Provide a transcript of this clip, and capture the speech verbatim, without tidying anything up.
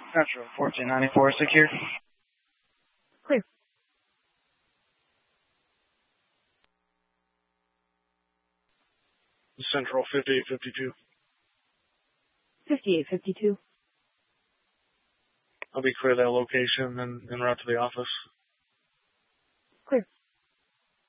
Metro fourteen ninety-four secure. Clear. Central fifty-eight fifty-two. fifty-eight fifty-two. I'll be clear that location and en route to the office.